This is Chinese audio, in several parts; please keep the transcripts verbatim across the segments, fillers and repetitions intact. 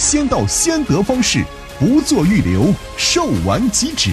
先到先得方式，不做预留，售完即止。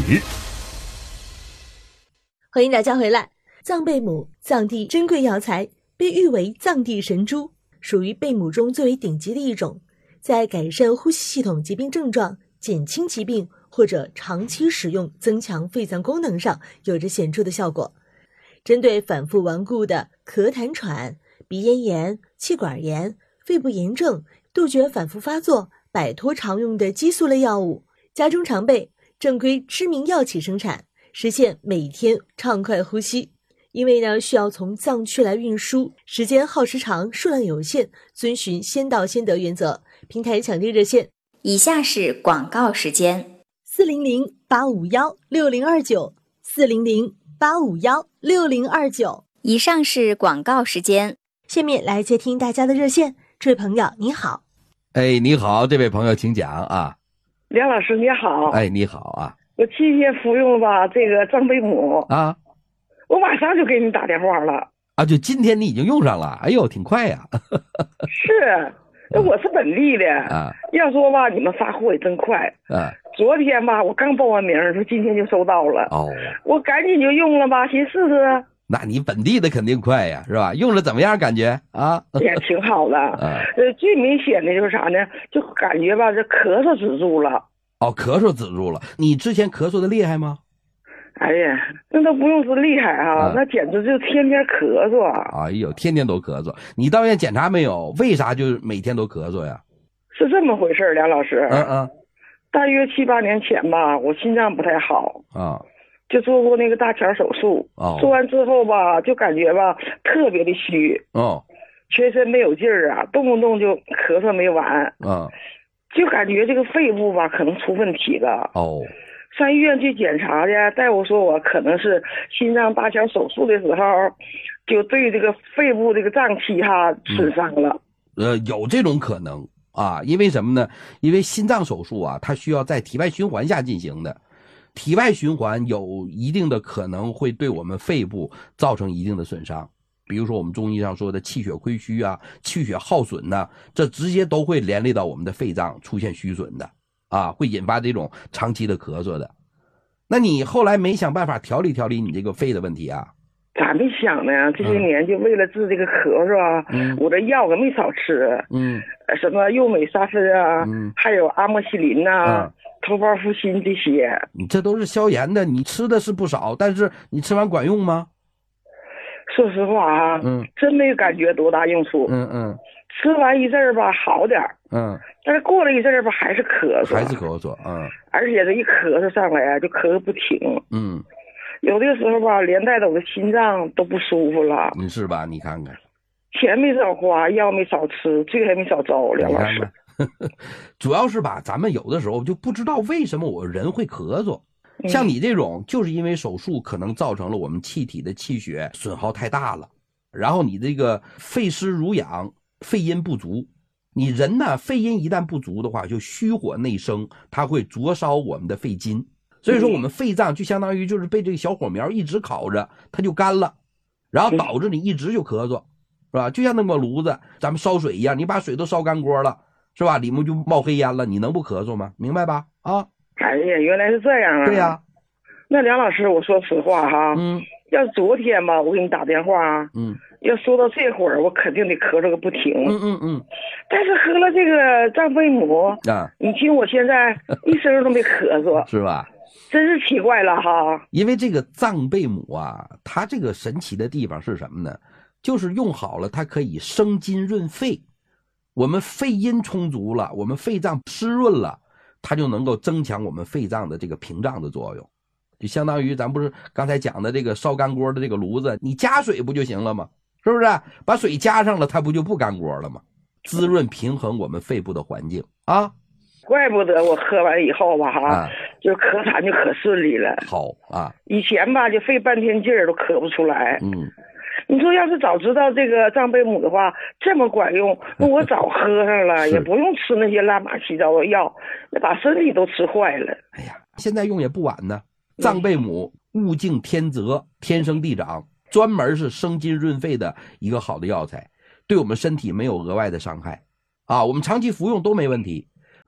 欢迎大家回来。藏贝母，藏地珍贵药材，被誉为藏地神珠，属于贝母中最为顶级的一种，在改善呼吸系统疾病症状、减轻疾病或者长期使用增强肺脏功能上有着显著的效果。针对反复顽固的咳痰喘、鼻咽炎、气管炎、肺部炎症，杜绝反复发作，摆脱常用的激素类药物，家中常备，正规知名药企生产，实现每天畅快呼吸。因为呢，需要从藏区来运输，时间耗时长，数量有限，遵循先到先得原则。平台抢订热线： 以下是广告时间： 四零零八五幺六零二九，四零零八五幺六零二九。 以上是广告时间。 下面来接听大家的热线。这位朋友你好。 哎，你好，这位朋友请讲啊。 梁老师你好。 哎，你好啊。 我七天服用了吧这个藏贝母啊， 我马上就给你打电话了啊，就今天你已经用上了，哎呦挺快呀。 是，我是本地的啊， 要说吧你们发货也真快啊。 昨天吧我刚报完名，说今天就收到了哦， 我赶紧就用了吧，先试试。 那你本地的肯定快呀，是吧？用了怎么样感觉啊？ 也挺好的啊。呃，最明显的就是啥呢？就感觉吧这咳嗽止住了。 哦，咳嗽止住了。你之前咳嗽的厉害吗？ 哎呀，那都不用说厉害啊，啊那简直就天天咳嗽。 哎呦，天天都咳嗽。你到医院检查没有？为啥就每天都咳嗽呀？ 是这么回事，梁老师。 嗯嗯。 大约七八年前吧，我心脏不太好啊， 就做过那个搭桥手术。 哦。 做完之后吧，就感觉吧特别的虚。 哦。 全身没有劲儿啊，动不动就咳嗽没完。 嗯。 就感觉这个肺部吧可能出问题了。 哦。 上医院去检查去，大夫说我可能是心脏搭桥手术的时候，就对这个肺部这个脏器哈损伤了。 嗯、呃，有这种可能啊，因为什么呢？因为心脏手术啊，它需要在体外循环下进行的，体外循环有一定的可能会对我们肺部造成一定的损伤。比如说我们中医上说的气血亏虚啊，气血耗损呢、啊，这直接都会连累到我们的肺脏出现虚损的。啊，会引发这种长期的咳嗽的。那你后来没想办法调理调理你这个肺的问题啊？ 咋没想呢？这些年就为了治这个咳嗽啊，嗯、我的药可没少吃。嗯，什么右美沙芬啊，嗯、还有阿莫西林呐、啊、嗯、头孢复心这些。 你这都是消炎的，你吃的是不少，但是你吃完管用吗？ 说实话啊，嗯，真没感觉多大用处。 嗯嗯。 吃完一阵儿吧，好点儿， 嗯， 但是过了一阵儿吧，还是咳嗽， 还是咳嗽，嗯， 而且这一咳嗽上来啊，就咳嗽不停， 嗯， 有的时候吧，连带着我的心脏都不舒服了。 你是吧？你看看， 钱没少花，药没少吃，罪还没少遭，梁老师。 主要是吧，咱们有的时候就不知道为什么我人会咳嗽。像你这种，就是因为手术可能造成了我们气体的气血损耗太大了，然后你这个肺湿濡养。肺阴不足，你人呢，肺阴一旦不足的话，就虚火内生，它会灼烧我们的肺筋。所以说，我们肺脏就相当于就是被这个小火苗一直烤着，它就干了，然后导致你一直就咳嗽，是吧？就像那个炉子，咱们烧水一样，你把水都烧干锅了，是吧？里面就冒黑烟了，你能不咳嗽吗？明白吧？啊！ 哎呀，原来是这样啊！ 对呀、啊。 那梁老师，我说实话哈，嗯，要昨天吧，我给你打电话，嗯。要说到这会儿，我肯定得咳嗽个不停。 嗯嗯嗯。 但是喝了这个藏贝母啊， 你听我现在一声都没咳嗽， 是吧？ 真是奇怪了哈。 因为这个藏贝母啊，它这个神奇的地方是什么呢？就是用好了，它可以生津润肺。我们肺阴充足了，我们肺脏湿润了，它就能够增强我们肺脏的这个屏障的作用。就相当于咱不是刚才讲的这个烧干锅的这个炉子，你加水不就行了吗？是不是？把水加上了，它不就不干锅了吗？滋润平衡我们肺部的环境啊。 怪不得我喝完以后吧，哈、啊，就咳痰就可顺利了。 好啊， 以前吧就费半天劲儿都咳不出来。 嗯， 你说要是早知道这个藏贝母的话这么管用，那我早喝上了，也不用吃那些乱码七糟的药，那把身体都吃坏了。 哎呀，现在用也不晚呢。藏贝母物竞天择，天生地长。专门是生津润肺的一个好的药材，对我们身体没有额外的伤害啊，我们长期服用都没问题。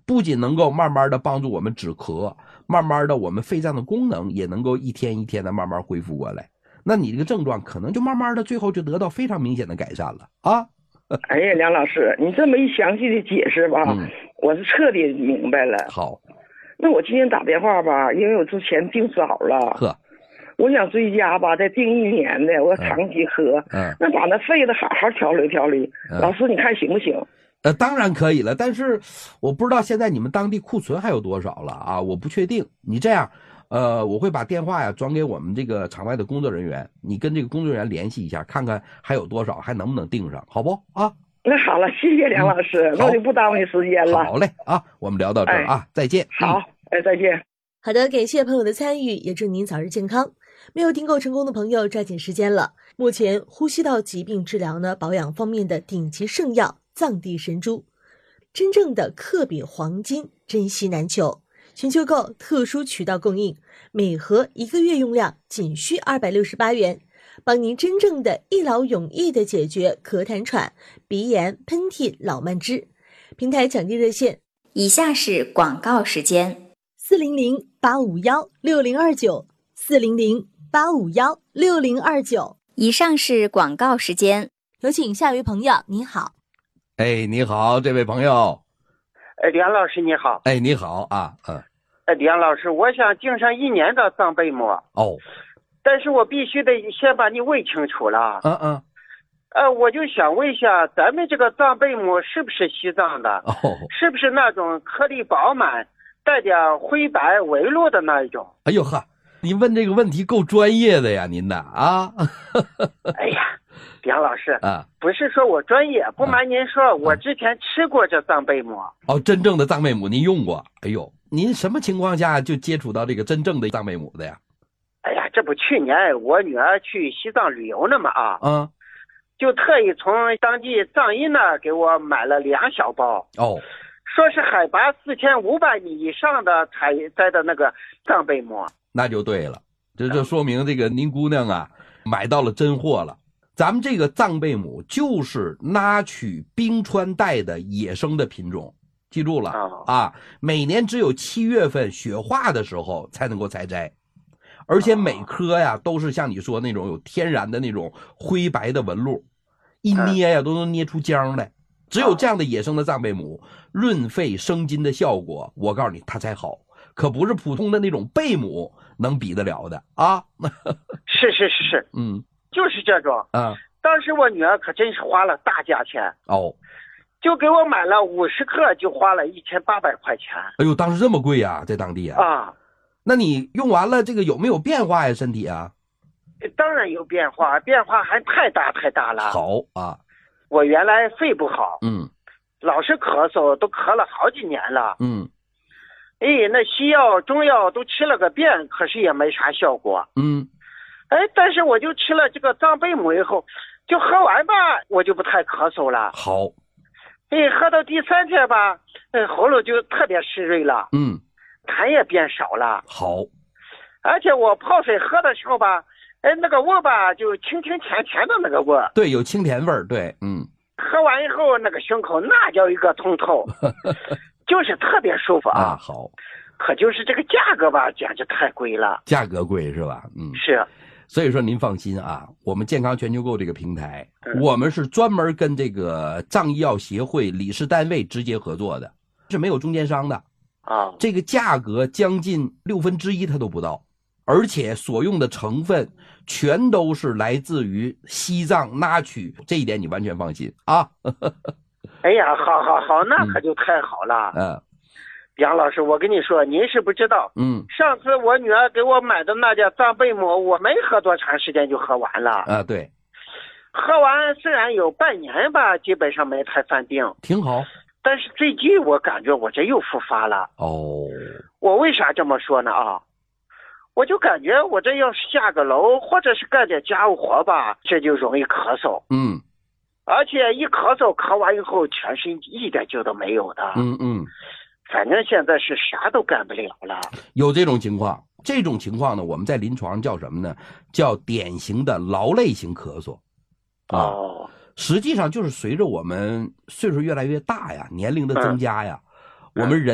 不仅能够慢慢的帮助我们止咳，慢慢的我们肺脏的功能也能够一天一天的慢慢恢复过来。那你这个症状可能就慢慢的最后就得到非常明显的改善了啊。 哎呀，梁老师，你这么一详细的解释吧，嗯、我是彻底明白了。 好， 那我今天打电话吧，因为我之前订早了， 呵， 我想追加吧，再订一年的，我长期喝，嗯，嗯那把那肺子好好调理调理。嗯、老师，你看行不行？ 呃，当然可以了，但是我不知道现在你们当地库存还有多少了啊？我不确定。你这样，呃，我会把电话呀转给我们这个场外的工作人员，你跟这个工作人员联系一下，看看还有多少，还能不能订上，好不啊？ 那好了，谢谢梁老师，嗯、那我就不耽误你时间了。 好嘞啊，我们聊到这儿啊，哎、再见。 好，哎，再见。 好的，感谢朋友的参与，也祝您早日健康。没有订购成功的朋友，抓紧时间了。目前呼吸道疾病治疗呢，保养方面的顶级圣药藏地神珠，真正的克比黄金，珍稀难求。全球购特殊渠道供应，每盒一个月用量仅需二百六十八元，帮您真正的一劳永逸的解决咳痰喘、鼻炎、喷嚏、老慢支。平台抢订热线： 以下是广告时间： 四零零八五幺六零二九，四零零八五幺六零二九。 以上是广告时间， 有请下一位朋友。你好。 哎，你好，这位朋友。 哎，梁老师你好。 哎，你好啊，嗯。 哎，梁老师，我想订上一年的藏贝母。 哦。 但是我必须得先把你问清楚了。 嗯嗯。 呃，我就想问一下，咱们这个藏贝母是不是西藏的？ 哦。 是不是那种颗粒饱满、带点灰白纹路的那一种？ 哎呦呵，您问这个问题够专业的呀，您的啊。 哎呀。梁老师啊， 不是说我专业，不瞒您说，啊、我之前吃过这藏贝母。 哦，真正的藏贝母您用过？哎呦，您什么情况下就接触到这个真正的藏贝母的呀？ 哎呀，这不去年我女儿去西藏旅游呢嘛啊， 嗯， 就特意从当地藏医那给我买了两小包。 哦， 说是海拔四千五百米以上的采摘的那个藏贝母。 那就对了，这就说明这个您姑娘啊买到了真货了。咱们这个藏贝母就是拉取冰川带的野生的品种，记住了、oh. 啊！每年只有七月份雪化的时候才能够采摘，而且每颗呀都是像你说那种有天然的那种灰白的纹路，一捏呀都能捏出浆来。只有这样的野生的藏贝母，润肺生津的效果，我告诉你它才好，可不是普通的那种贝母能比得了的啊！ 是是是是， 嗯。 就是这种啊！当时我女儿可真是花了大价钱哦， 就给我买了五十克，就花了一千八百块钱。 哎呦，当时这么贵呀，在当地啊！ 啊， 那你用完了这个有没有变化呀？身体啊？ 当然有变化，变化还太大太大了。 好啊， 我原来肺不好， 嗯， 老是咳嗽，都咳了好几年了， 嗯， 哎，那西药中药都吃了个遍，可是也没啥效果， 嗯。 哎，但是我就吃了这个藏贝母以后，就喝完吧，我就不太咳嗽了。 好， 哎，喝到第三天吧，哎，喉咙就特别湿润了， 嗯， 痰也变少了。 好， 而且我泡水喝的时候吧，哎，那个味吧就清清甜甜的那个味。 对，有清甜味儿。对，嗯。 喝完以后，那个胸口那叫一个通透，就是特别舒服啊。 啊，好。 可就是这个价格吧，简直太贵了。 价格贵是吧？嗯， 是。 所以说您放心啊，我们健康全球购这个平台，嗯、我们是专门跟这个藏医药协会理事单位直接合作的，是没有中间商的啊。 这个价格将近六分之一它都不到，而且所用的成分全都是来自于西藏拉取，这一点你完全放心啊。 哎呀，好好好，那可就太好了。 嗯。嗯杨老师，我跟你说，您是不知道， 嗯， 上次我女儿给我买的那家藏贝母，我没喝多长时间就喝完了。 啊，对， 喝完虽然有半年吧，基本上没太犯病， 挺好。 但是最近我感觉我这又复发了。 哦， 我为啥这么说呢？啊，我就感觉我这要是下个楼或者是干点家务活吧，这就容易咳嗽。 嗯， 而且一咳嗽，咳完以后全身一点劲都没有的。 嗯嗯。 反正现在是啥都干不了了。 有这种情况，这种情况呢，我们在临床上叫什么呢？叫典型的劳累型咳嗽。啊， 哦， 实际上就是随着我们岁数越来越大呀，年龄的增加呀，嗯、我们人。